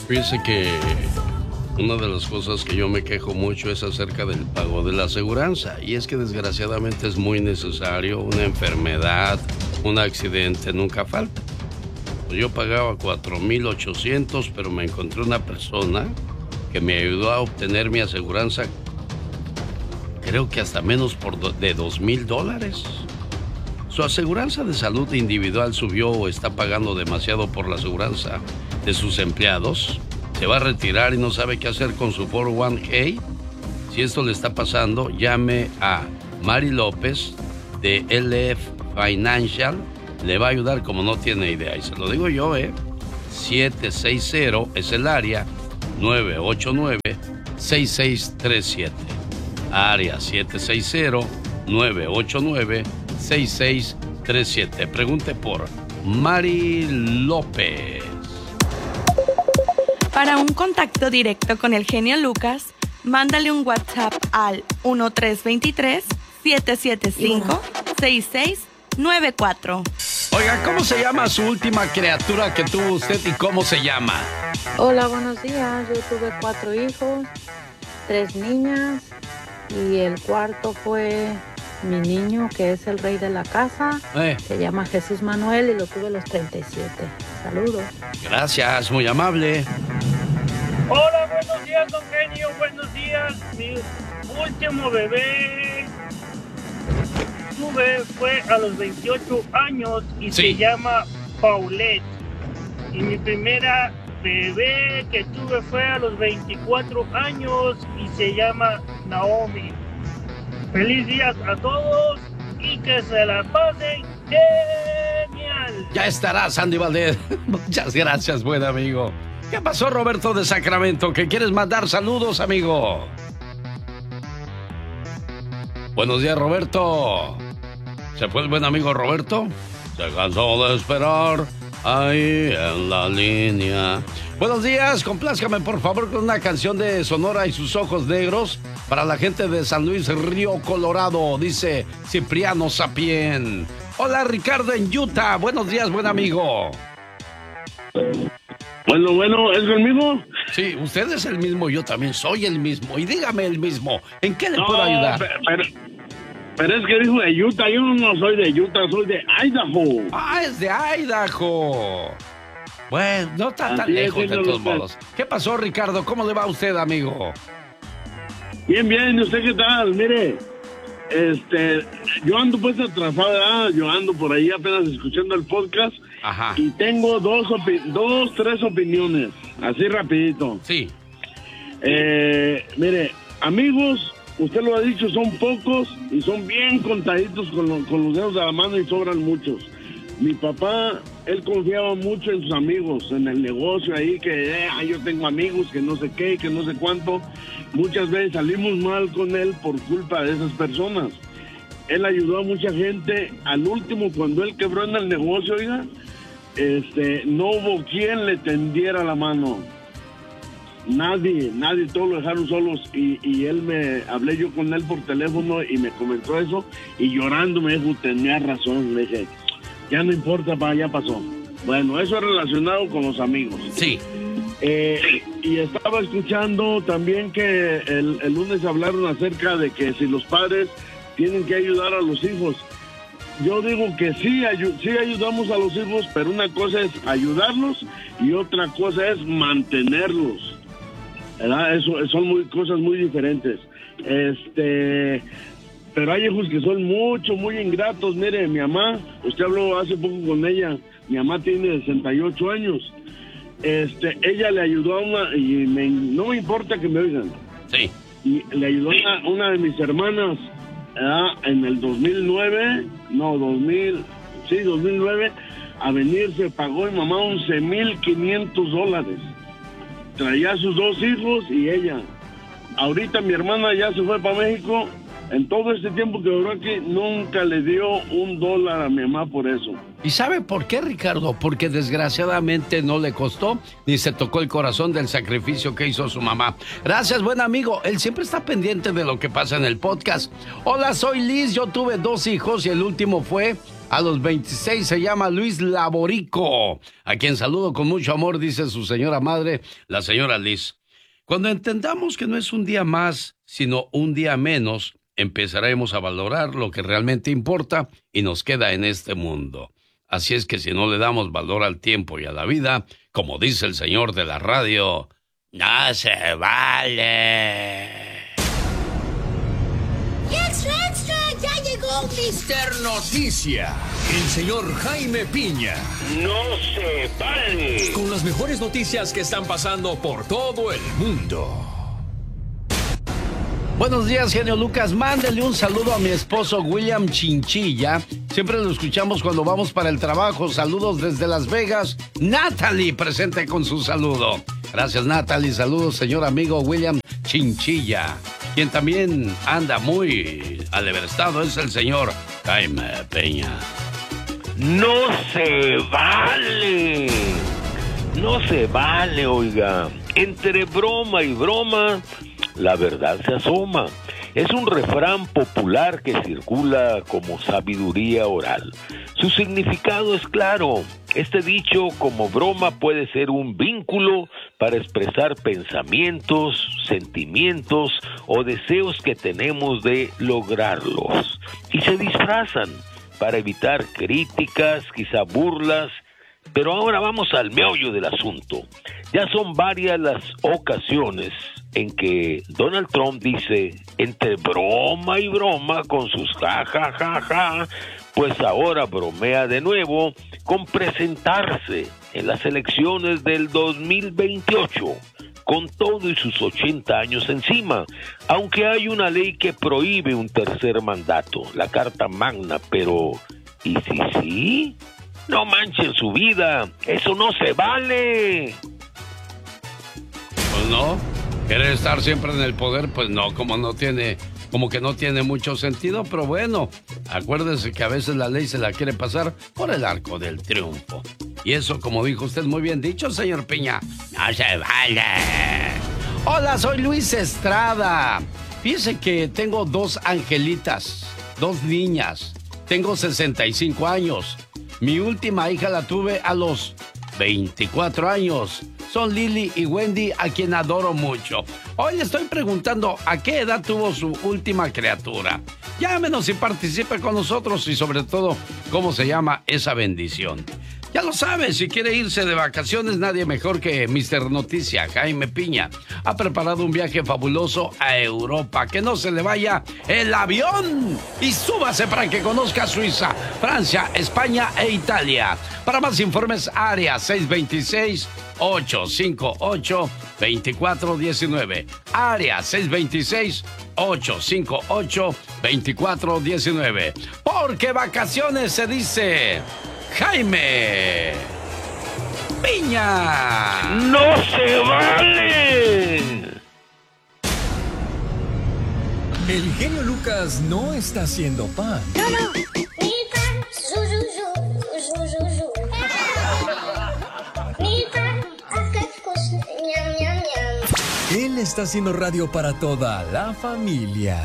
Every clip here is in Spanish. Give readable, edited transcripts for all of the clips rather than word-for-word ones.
Fíjese que una de las cosas que yo me quejo mucho es acerca del pago de la aseguranza. Y es que desgraciadamente es muy necesario. Una enfermedad, un accidente, nunca falta. Pues yo pagaba $4,800, pero me encontré una persona que me ayudó a obtener mi aseguranza, creo que hasta menos de $2,000. Su aseguranza de salud individual subió o está pagando demasiado por la aseguranza de sus empleados. Se va a retirar y no sabe qué hacer con su 401k. Si esto le está pasando, llame a Mari López de LF Financial. Le va a ayudar como no tiene idea. Y se lo digo yo, 760 es el área, 989-6637. Área 760-989-6637. Pregunte por Mari López. Para un contacto directo con el genio Lucas, mándale un WhatsApp al 1323-775-6694. Oiga, ¿cómo se llama su última criatura que tuvo usted y cómo se llama? Hola, buenos días. Yo tuve 4 hijos, 3 niñas y el cuarto fue mi niño, que es el rey de la casa. Se llama Jesús Manuel y lo tuve a los 37. Saludos. Gracias, muy amable. Hola, buenos días, don Genio. Buenos días. Mi último bebé fue a los 28 años y se llama Paulette. Y mi primera bebé que tuve fue a los 24 años y se llama Naomi. Feliz día a todos y que se la pasen genial. Ya estará, Sandy Valdez. Muchas gracias, buen amigo. ¿Qué pasó, Roberto de Sacramento? ¿Que quieres mandar saludos, amigo? Buenos días, Roberto. ¿Se fue el buen amigo Roberto? Se cansó de esperar ahí en la línea. Buenos días, complázcame por favor con una canción de Sonora y sus ojos negros para la gente de San Luis Río Colorado, dice Cipriano Sapien. Hola, Ricardo en Utah. Buenos días, buen amigo. Bueno, ¿es el mismo? Sí, usted es el mismo, yo también soy el mismo. Y dígame el mismo, ¿en qué le puedo ayudar? Pero es que dijo de Utah, yo no soy de Utah, soy de Idaho. Ah, es de Idaho. Bueno, no está tan lejos de todos modos. ¿Qué pasó, Ricardo? ¿Cómo le va a usted, amigo? Bien, ¿y usted qué tal? Mire, yo ando pues atrasado, yo ando por ahí apenas escuchando el podcast. Ajá. Y tengo tres opiniones, así rapidito. Sí. Mire, amigos, usted lo ha dicho, son pocos y son bien contaditos con los dedos de la mano y sobran muchos. Mi papá, él confiaba mucho en sus amigos, en el negocio ahí, que yo tengo amigos, que no sé qué, que no sé cuánto. Muchas veces salimos mal con él por culpa de esas personas. Él ayudó a mucha gente. Al último, cuando él quebró en el negocio, oiga, no hubo quien le tendiera la mano. Nadie, todos lo dejaron solos y hablé yo con él por teléfono y me comentó eso y llorando me dijo, tenía razón. Le dije, ya no importa, ya pasó. Bueno, eso es relacionado con los amigos. Sí. Y estaba escuchando también que el lunes hablaron acerca de que si los padres tienen que ayudar a los hijos. Yo digo que sí ayudamos a los hijos, pero una cosa es ayudarlos y otra cosa es mantenerlos, ¿verdad? Eso son cosas muy diferentes. Pero hay hijos que son muy ingratos. Mire, mi mamá, usted habló hace poco con ella, mi mamá tiene 68 años. Ella le ayudó a una, y no me importa que me oigan. Sí. Y le ayudó a una de mis hermanas en el 2009, a venirse, pagó mi mamá $11,500. Traía a sus 2 hijos y ella. Ahorita mi hermana ya se fue para México. En todo este tiempo que duró aquí, nunca le dio $1 a mi mamá por eso. ¿Y sabe por qué, Ricardo? Porque desgraciadamente no le costó ni se tocó el corazón del sacrificio que hizo su mamá. Gracias, buen amigo. Él siempre está pendiente de lo que pasa en el podcast. Hola, soy Liz. Yo tuve 2 hijos y el último fue A los 26 se llama Luis Laborico, a quien saludo con mucho amor, dice su señora madre, la señora Liz. Cuando entendamos que no es un día más, sino un día menos, empezaremos a valorar lo que realmente importa y nos queda en este mundo. Así es que si no le damos valor al tiempo y a la vida, como dice el señor de la radio, no se vale. ¡Extra, extra! ¡Ya llegó Mr. Noticia! El señor Jaime Piña. ¡No se vale! Con las mejores noticias que están pasando por todo el mundo. Buenos días, genio Lucas. Mándele un saludo a mi esposo William Chinchilla. Siempre lo escuchamos cuando vamos para el trabajo. Saludos desde Las Vegas. Natalie, presente con su saludo. Gracias, Natalie. Saludos, señor amigo William Chinchilla. Quien también anda muy alebrestado es el señor Jaime Peña. ¡No se vale! No se vale, oiga. Entre broma y broma, la verdad se asoma. Es un refrán popular que circula como sabiduría oral. Su significado es claro. Este dicho, como broma, puede ser un vínculo para expresar pensamientos, sentimientos o deseos que tenemos de lograrlos. Y se disfrazan para evitar críticas, quizá burlas. Pero ahora vamos al meollo del asunto. Ya son varias las ocasiones en que Donald Trump dice, entre broma y broma, con sus ja, ja, ja, ja, pues ahora bromea de nuevo con presentarse en las elecciones del 2028, con todo y sus 80 años encima, aunque hay una ley que prohíbe un tercer mandato, la Carta Magna, pero ¿y si sí? No manchen su vida, eso no se vale. Pues no, querer estar siempre en el poder, pues no, como que no tiene mucho sentido, pero bueno, acuérdense que a veces la ley se la quiere pasar por el arco del triunfo. Y eso, como dijo usted muy bien dicho, señor Piña, no se vale. Hola, soy Luis Estrada. Fíjese que tengo 2 angelitas, 2 niñas. Tengo 65 años. Mi última hija la tuve a los 24 años. Son Lily y Wendy, a quien adoro mucho. Hoy le estoy preguntando a qué edad tuvo su última criatura. Llámenos y participe con nosotros y sobre todo, cómo se llama esa bendición. Ya lo sabe, si quiere irse de vacaciones, nadie mejor que Mr. Noticia, Jaime Piña. Ha preparado un viaje fabuloso a Europa. Que no se le vaya el avión y súbase para que conozca Suiza, Francia, España e Italia. Para más informes, área 626-858-2419. Área 626-858-2419. Porque vacaciones se dice Jaime Piña. ¡No se vale! El genio Lucas no está haciendo pan. No. Él está haciendo radio para toda la familia.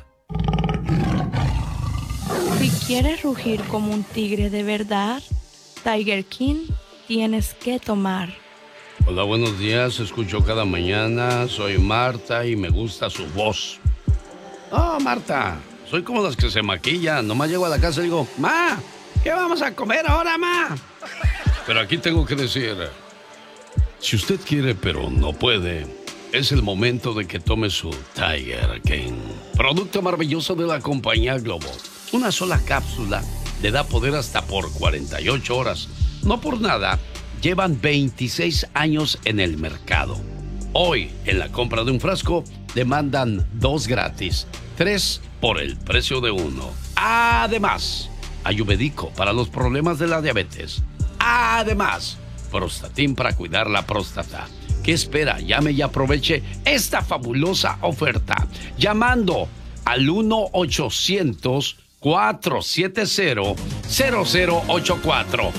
Si quieres rugir como un tigre de verdad, Tiger King tienes que tomar. Hola, buenos días. Escucho cada mañana. Soy Marta y me gusta su voz. Oh, Marta, soy como las que se maquillan. Nomás llego a la casa y digo, Ma, ¿qué vamos a comer ahora, Ma? Pero aquí tengo que decir, si usted quiere pero no puede, es el momento de que tome su Tiger King. Producto maravilloso de la compañía Globo. Una sola cápsula le da poder hasta por 48 horas. No por nada, llevan 26 años en el mercado. Hoy, en la compra de un frasco, le mandan 2 gratis, 3 por el precio de 1. Además, Ayurvédico para los problemas de la diabetes. Además, Prostatin para cuidar la próstata. ¿Qué espera? Llame y aproveche esta fabulosa oferta. Llamando al 1-800-470-0084.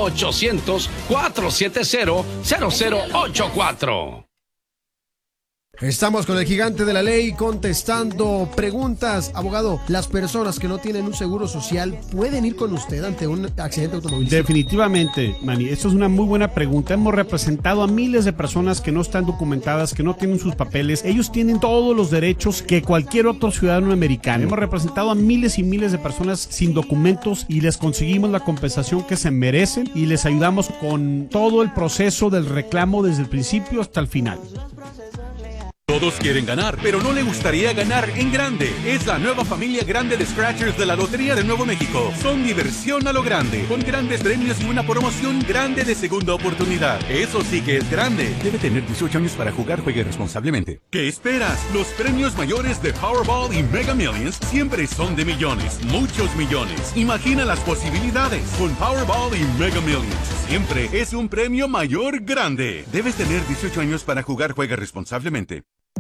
1-800-470-0084. Estamos con el gigante de la ley contestando preguntas. Abogado, ¿las personas que no tienen un seguro social pueden ir con usted ante un accidente automovilístico? Definitivamente, Manny. Esto es una muy buena pregunta. Hemos representado a miles de personas que no están documentadas, que no tienen sus papeles. Ellos tienen todos los derechos que cualquier otro ciudadano americano. Hemos representado a miles y miles de personas sin documentos y les conseguimos la compensación que se merecen y les ayudamos con todo el proceso del reclamo desde el principio hasta el final. Todos quieren ganar, pero no le gustaría ganar en grande. Es la nueva familia grande de Scratchers de la Lotería de Nuevo México. Son diversión a lo grande, con grandes premios y una promoción grande de segunda oportunidad. Eso sí que es grande. Debe tener 18 años para jugar. Juegue responsablemente. ¿Qué esperas? Los premios mayores de Powerball y Mega Millions siempre son de millones, muchos millones. Imagina las posibilidades. Con Powerball y Mega Millions siempre es un premio mayor grande. Debes tener 18 años para jugar. Juega responsablemente.